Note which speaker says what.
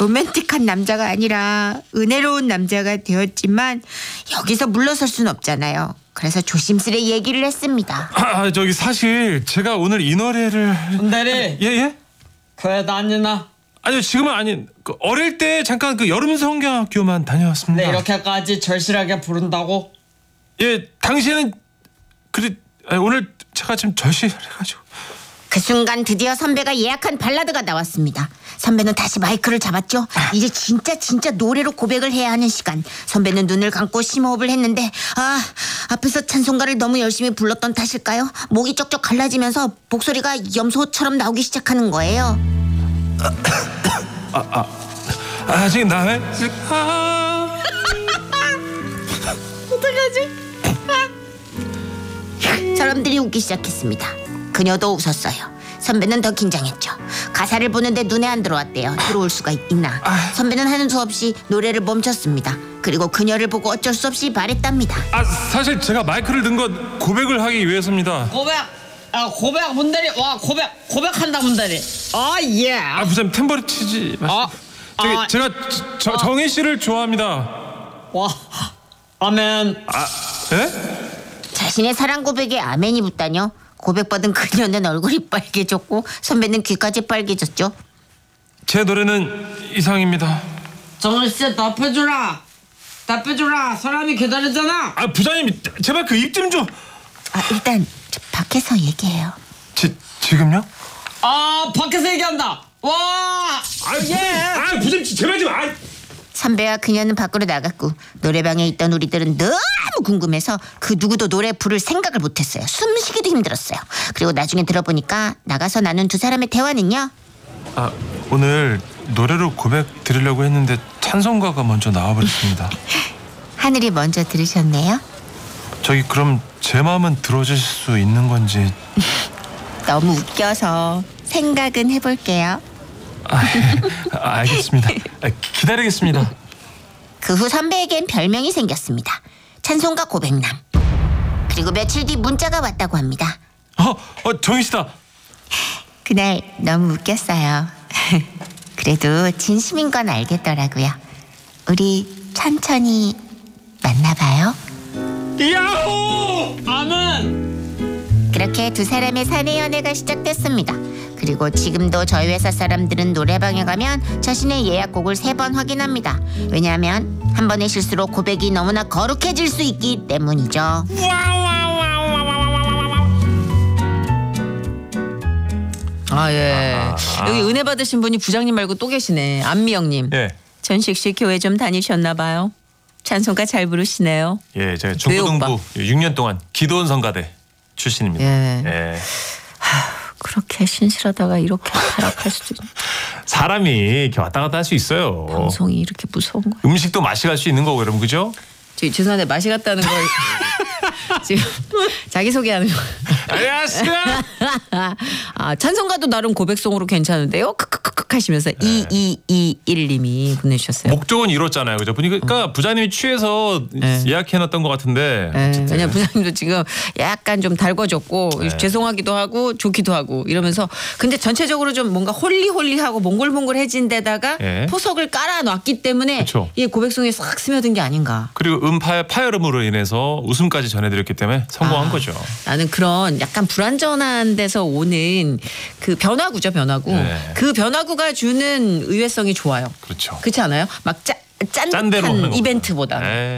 Speaker 1: 로맨틱한 남자가 아니라 은혜로운 남자가 되었지만 여기서 물러설 순 없잖아요. 그래서 조심스레 얘기를 했습니다.
Speaker 2: 저기 사실 제가 오늘 이 노래를
Speaker 3: 군대리
Speaker 2: 예?
Speaker 3: 교회 다니나?
Speaker 2: 아니요 지금은 아니 어릴 때 잠깐 그 여름 성경학교만 다녀왔습니다.
Speaker 3: 네 이렇게까지 절실하게 부른다고?
Speaker 2: 예 당신은 오늘 제가 지금 절실해가지고.
Speaker 1: 그 순간 드디어 선배가 예약한 발라드가 나왔습니다. 선배는 다시 마이크를 잡았죠. 이제 진짜 노래로 고백을 해야 하는 시간. 선배는 눈을 감고 심호흡을 했는데 앞에서 찬송가를 너무 열심히 불렀던 탓일까요? 목이 쩍쩍 갈라지면서 목소리가 염소처럼 나오기 시작하는 거예요.
Speaker 2: 아직 나의
Speaker 1: 어떡하지? 사람들이 웃기 시작했습니다. 그녀도 웃었어요. 선배는 더 긴장했죠. 가사를 보는데 눈에 안 들어왔대요. 들어올 수가 있나. 선배는 하는 수 없이 노래를 멈췄습니다. 그리고 그녀를 보고 어쩔 수 없이 말했답니다.
Speaker 2: 사실 제가 마이크를 든 건 고백을 하기 위해서입니다.
Speaker 3: 고백 문대리 와 고백한다 문대리. 예.
Speaker 2: 부장님 탬버리 치지 마시고. 제가 정희 씨를 좋아합니다.
Speaker 3: 와 아멘.
Speaker 2: 예?
Speaker 1: 자신의 사랑 고백에 아멘이 붙다뇨. 고백받은 그녀는 얼굴이 빨개졌고 선배는 귀까지 빨개졌죠.
Speaker 2: 제 노래는 이상입니다.
Speaker 3: 정은씨 답해주라. 사람이 기다리잖아.
Speaker 2: 부장님 제발 그 입 좀 좀.
Speaker 1: 일단 저 밖에서 얘기해요.
Speaker 2: 지금요?
Speaker 3: 밖에서 얘기한다. 와.
Speaker 2: 부장님 제발 좀.
Speaker 1: 선배와 그녀는 밖으로 나갔고 노래방에 있던 우리들은 너무 궁금해서 그 누구도 노래 부를 생각을 못했어요. 숨쉬기도 힘들었어요. 그리고 나중에 들어보니까 나가서 나눈 두 사람의 대화는요.
Speaker 2: 오늘 노래로 고백 드리려고 했는데 찬송가가 먼저 나와버렸습니다.
Speaker 1: 하늘이 먼저 들으셨네요.
Speaker 2: 저기 그럼 제 마음은 들어줄 수 있는 건지.
Speaker 1: 너무 웃겨서 생각은 해볼게요.
Speaker 2: 알겠습니다. 기다리겠습니다.
Speaker 1: 그 후 선배에겐 별명이 생겼습니다. 찬송가 고백남. 그리고 며칠 뒤 문자가 왔다고 합니다.
Speaker 2: 정희 씨다.
Speaker 1: 그날 너무 웃겼어요. 그래도 진심인 건 알겠더라고요. 우리 천천히 만나봐요.
Speaker 3: 야호! 아멘!
Speaker 1: 그렇게 두 사람의 사내 연애가 시작됐습니다. 그리고 지금도 저희 회사 사람들은 노래방에 가면 자신의 예약곡을 3번 확인합니다. 왜냐하면 한 번의 실수로 고백이 너무나 거룩해질 수 있기 때문이죠.
Speaker 4: 예. 여기 은혜 받으신 분이 부장님 말고 또 계시네. 안미영님.
Speaker 2: 예.
Speaker 4: 전식 씨 교회 좀 다니셨나 봐요. 찬송가 잘 부르시네요.
Speaker 2: 예, 제가
Speaker 4: 교회
Speaker 2: 중고등부 6년 동안 기도원 성가대 출신입니다.
Speaker 4: 예. 그렇게 신실하다가 이렇게 타락할 수도 있는.
Speaker 2: 사람이 이렇게 왔다 갔다 할 수 있어요.
Speaker 4: 방송이 이렇게 무서운 거예요.
Speaker 2: 음식도 맛이 갈 수 있는 거고 여러분 그죠?
Speaker 4: 죄송한데 맛이 갔다는 걸 지금 자기소개하는 거.
Speaker 2: 안녕하세요.
Speaker 4: 찬송가도 나름 고백송으로 괜찮은데요. 크크크크 하시면서 2221님이 보내주셨어요.
Speaker 2: 목적은 이뤘잖아요. 그죠? 보니까 부장님이 취해서 예약해놨던 것 같은데.
Speaker 4: 왜냐면 부장님도 지금 약간 좀 달궈졌고 죄송하기도 하고 좋기도 하고 이러면서 근데 전체적으로 좀 뭔가 홀리홀리하고 몽글몽글해진 데다가 포석을 깔아놨기 때문에
Speaker 2: 그쵸.
Speaker 4: 이 고백송에 싹 스며든 게 아닌가.
Speaker 2: 그리고 파열음으로 인해서 웃음까지 전해드렸기 때문에 성공한 거죠.
Speaker 4: 나는 그런 약간 불완전한 데서 오는 그 변화구죠, 변화구. 그 변화구가 주는 의외성이 좋아요.
Speaker 2: 그렇죠.
Speaker 4: 그렇지 않아요? 막
Speaker 2: 짠 대로 하는
Speaker 4: 짠한 이벤트보다.